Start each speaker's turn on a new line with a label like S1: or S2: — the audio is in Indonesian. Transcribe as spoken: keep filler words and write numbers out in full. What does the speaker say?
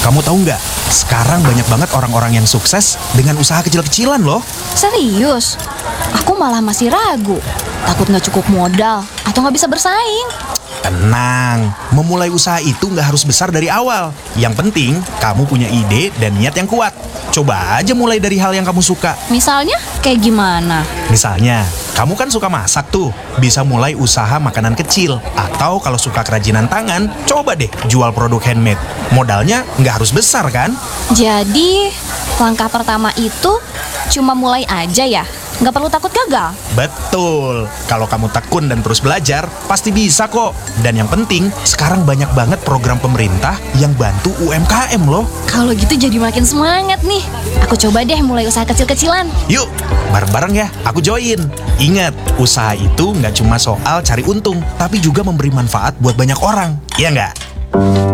S1: Kamu tahu nggak? Sekarang banyak banget orang-orang yang sukses dengan usaha kecil-kecilan loh.
S2: Serius? Aku malah masih ragu. Takut nggak cukup modal atau nggak bisa bersaing.
S1: Tenang, memulai usaha itu nggak harus besar dari awal. Yang penting, kamu punya ide dan niat yang kuat. Coba aja mulai dari hal yang kamu suka.
S2: Misalnya kayak gimana?
S1: Misalnya, kamu kan suka masak tuh. Bisa mulai usaha makanan kecil. Atau kalau suka kerajinan tangan, coba deh jual produk handmade. Modalnya nggak harus besar kan?
S2: Jadi, langkah pertama itu cuma mulai aja ya? Nggak perlu takut gagal?
S1: Betul, kalau kamu tekun dan terus belajar, pasti bisa kok. Dan yang penting, sekarang banyak banget program pemerintah yang bantu U M K M loh.
S2: Kalau gitu jadi makin semangat nih. Aku coba deh mulai usaha kecil-kecilan.
S1: Yuk, bareng-bareng ya, aku join. Ingat, usaha itu nggak cuma soal cari untung, tapi juga memberi manfaat buat banyak orang. Iya nggak?